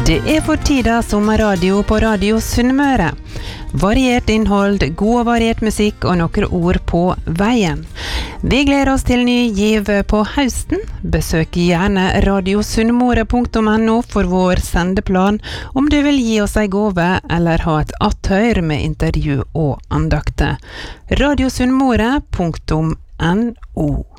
Det for tida sommerradio på Radio Sunnmøre. Variert innhold, god og variert musikk og noen ord på veien. Vi gleder oss til ny giv på høsten. Besøk gjerne radiosunnmøre.no for vår sendeplan om du vil gi oss en gave eller ha et attøyr med intervju og andakter. radiosunnmøre.no